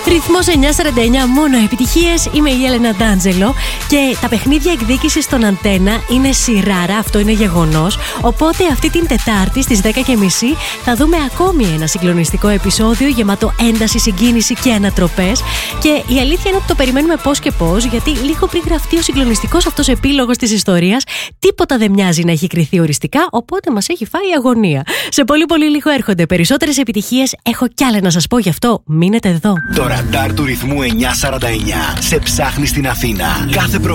Ρυθμός 949, μόνο επιτυχίες. Είμαι η Έλενα Ντάντζελο και τα παιχνίδια εκδίκησης στον Αντένα είναι σειράρα, αυτό είναι γεγονός. Οπότε αυτή την Τετάρτη στις 10.30 θα δούμε ακόμη ένα συγκλονιστικό επεισόδιο γεμάτο ένταση, συγκίνηση και ανατροπές. Και η αλήθεια είναι ότι το περιμένουμε πώς και πώς, γιατί λίγο πριν γραφτεί ο συγκλονιστικός αυτός επίλογος της ιστορίας, τίποτα δεν μοιάζει να έχει κριθεί οριστικά, οπότε μας έχει φάει η αγωνία. Σε πολύ πολύ λίγο έρχονται περισσότερες επιτυχίες. Έχω κι άλλα να σας πω, γι' αυτό μείνετε εδώ. Το ραντάρ του ρυθμού 949 σε ψάχνει στην Αθήνα. Κάθε